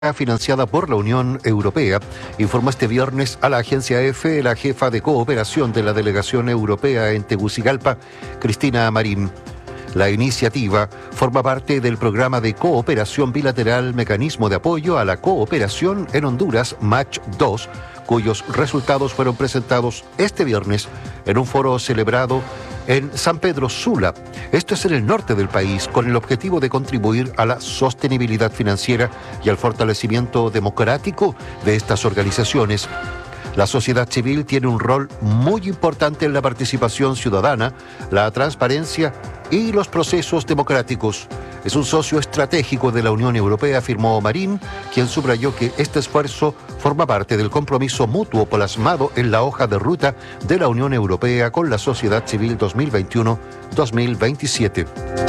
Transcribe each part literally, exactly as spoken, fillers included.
financiada por la Unión Europea, informó este viernes a la agencia A F P la jefa de cooperación de la delegación europea en Tegucigalpa, Cristina Marín. La iniciativa forma parte del programa de cooperación bilateral Mecanismo de Apoyo a la Cooperación en Honduras, Match dos, cuyos resultados fueron presentados este viernes en un foro celebrado en San Pedro Sula. Esto es en el norte del país, con el objetivo de contribuir a la sostenibilidad financiera y al fortalecimiento democrático de estas organizaciones. La sociedad civil tiene un rol muy importante en la participación ciudadana, la transparencia y los procesos democráticos. Es un socio estratégico de la Unión Europea, afirmó Marín, quien subrayó que este esfuerzo forma parte del compromiso mutuo plasmado en la hoja de ruta de la Unión Europea con la sociedad civil dos mil veintiuno a dos mil veintisiete.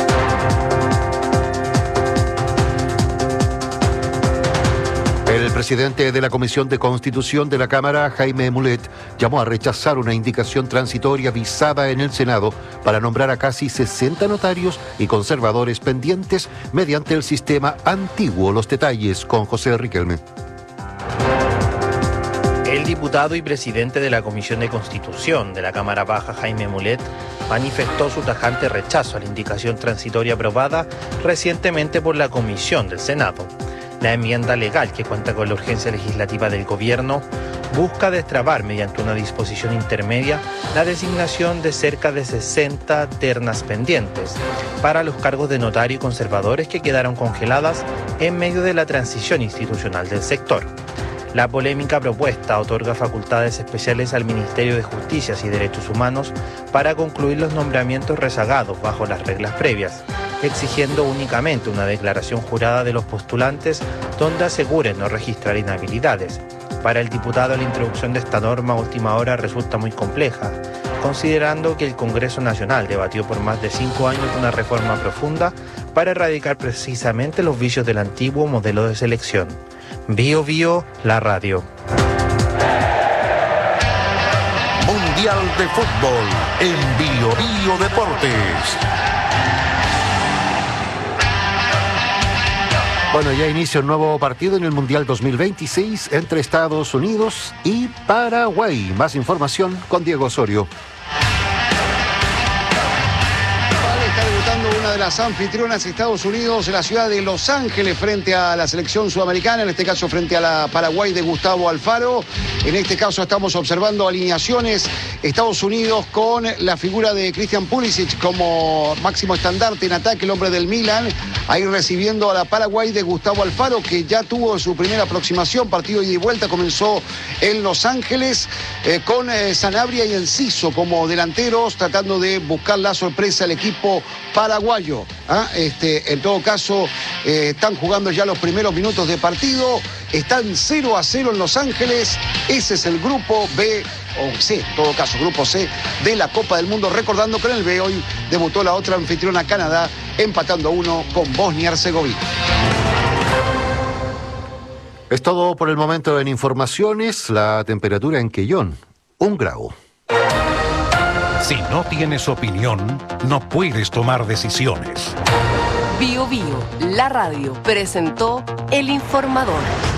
El presidente de la Comisión de Constitución de la Cámara, Jaime Mulet, llamó a rechazar una indicación transitoria visada en el Senado para nombrar a casi sesenta notarios y conservadores pendientes mediante el sistema antiguo. Los detalles con José Riquelme. El diputado y presidente de la Comisión de Constitución de la Cámara Baja, Jaime Mulet, manifestó su tajante rechazo a la indicación transitoria aprobada recientemente por la Comisión del Senado. La enmienda legal, que cuenta con la urgencia legislativa del gobierno, busca destrabar mediante una disposición intermedia la designación de cerca de sesenta ternas pendientes para los cargos de notario y conservadores que quedaron congeladas en medio de la transición institucional del sector. La polémica propuesta otorga facultades especiales al Ministerio de Justicia y Derechos Humanos para concluir los nombramientos rezagados bajo las reglas previas, exigiendo únicamente una declaración jurada de los postulantes donde aseguren no registrar inhabilidades. Para el diputado, la introducción de esta norma a última hora resulta muy compleja, considerando que el Congreso Nacional debatió por más de cinco años una reforma profunda para erradicar precisamente los vicios del antiguo modelo de selección. Bio Bio, la radio. Mundial de Fútbol en Bio Bio Deportes. Bueno, ya inicia un nuevo partido en el Mundial dos mil veintiséis entre Estados Unidos y Paraguay. Más información con Diego Osorio. Está debutando una de las anfitrionas, Estados Unidos, en la ciudad de Los Ángeles frente a la selección sudamericana, en este caso frente a la Paraguay de Gustavo Alfaro. En este caso estamos observando alineaciones. Estados Unidos con la figura de Christian Pulisic como máximo estandarte en ataque, el hombre del Milan, ahí recibiendo a la Paraguay de Gustavo Alfaro, que ya tuvo su primera aproximación, partido ida y vuelta, comenzó en Los Ángeles, eh, con eh, Sanabria y Enciso como delanteros, tratando de buscar la sorpresa al equipo paraguayo. ¿Ah? Este, en todo caso, eh, están jugando ya los primeros minutos de partido, están cero a cero en Los Ángeles. Ese es el grupo B, o C, en todo caso, grupo C de la Copa del Mundo. Recordando que en el B hoy debutó la otra anfitriona, Canadá, empatando a uno con Bosnia y Herzegovina. Es todo por el momento en informaciones. La temperatura en Quellón, un grado. Si no tienes opinión, no puedes tomar decisiones. Bio Bio, la radio, presentó El Informador.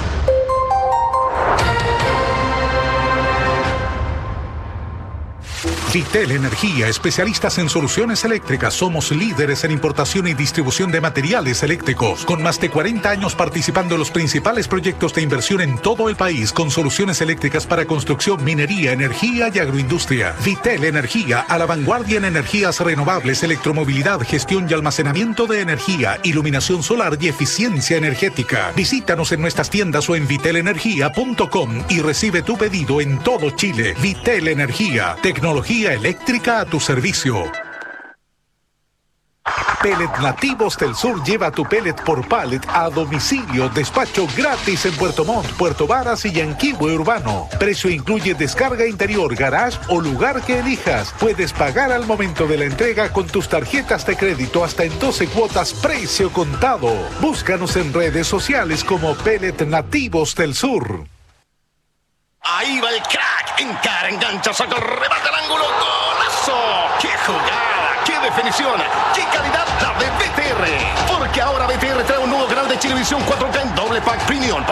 Vitel Energía, especialistas en soluciones eléctricas. Somos líderes en importación y distribución de materiales eléctricos, con más de cuarenta años participando en los principales proyectos de inversión en todo el país, con soluciones eléctricas para construcción, minería, energía y agroindustria. Vitel Energía, a la vanguardia en energías renovables, electromovilidad, gestión y almacenamiento de energía, iluminación solar y eficiencia energética. Visítanos en nuestras tiendas o en vitel energía punto com y recibe tu pedido en todo Chile. Vitel Energía, tecnología eléctrica a tu servicio. Pellet Nativos del Sur lleva tu pellet por pallet a domicilio. Despacho gratis en Puerto Montt, Puerto Varas y Yanquihue Urbano. Precio incluye descarga interior, garage o lugar que elijas. Puedes pagar al momento de la entrega con tus tarjetas de crédito hasta en doce cuotas, precio contado. Búscanos en redes sociales como Pellet Nativos del Sur. Ahí va el crack, encara, engancha, saca el remate al ángulo, golazo. ¡Qué jugada! ¡Qué definición! ¡Qué calidad la de B T R! Porque ahora B T R trae un nuevo canal de Chilevisión cuatro K en doble pack premium